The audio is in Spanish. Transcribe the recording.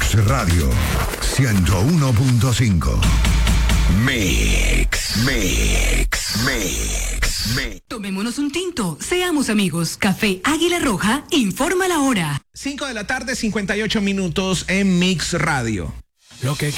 Mix Radio 101.5. Mix. Tomémonos un tinto, seamos amigos. Café Águila Roja informa la hora. 5 de la tarde, 58 minutos en Mix Radio. Lo que